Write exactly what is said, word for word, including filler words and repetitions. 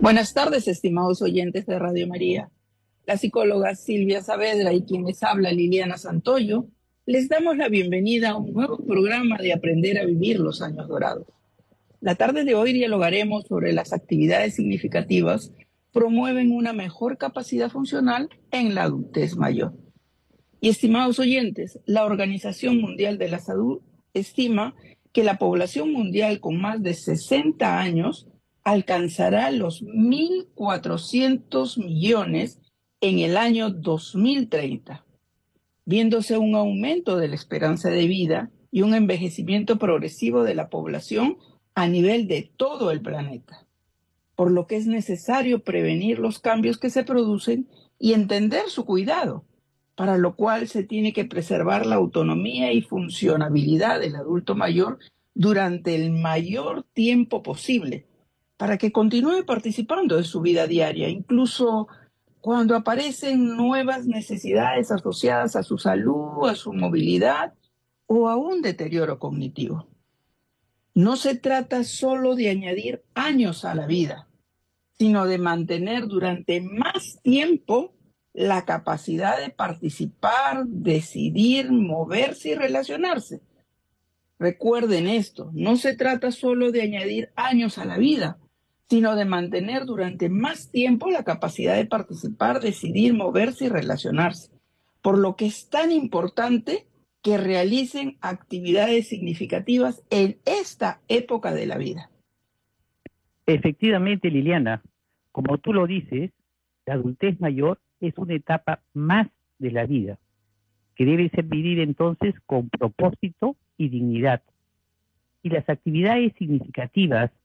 Buenas tardes, estimados oyentes de Radio María. La psicóloga Silvia Saavedra y quien les habla, Liliana Santoyo, les damos la bienvenida a un nuevo programa de Aprender a Vivir los Años Dorados. La tarde de hoy dialogaremos sobre las actividades significativas que promueven una mejor capacidad funcional en la adultez mayor. Y estimados oyentes, la Organización Mundial de la Salud estima que la población mundial con más de sesenta años alcanzará los mil cuatrocientos millones en el año dos mil treinta, viéndose un aumento de la esperanza de vida y un envejecimiento progresivo de la población a nivel de todo el planeta, por lo que es necesario prevenir los cambios que se producen y entender su cuidado, para lo cual se tiene que preservar la autonomía y funcionabilidad del adulto mayor durante el mayor tiempo posible, para que continúe participando de su vida diaria, incluso cuando aparecen nuevas necesidades asociadas a su salud, a su movilidad o a un deterioro cognitivo. No se trata solo de añadir años a la vida, sino de mantener durante más tiempo la capacidad de participar, decidir, moverse y relacionarse. Recuerden esto, no se trata solo de añadir años a la vida, sino de mantener durante más tiempo la capacidad de participar, decidir, moverse y relacionarse. Por lo que es tan importante que realicen actividades significativas en esta época de la vida. Efectivamente, Liliana, como tú lo dices, la adultez mayor es una etapa más de la vida, que debe ser vivida entonces con propósito y dignidad. Y las actividades significativas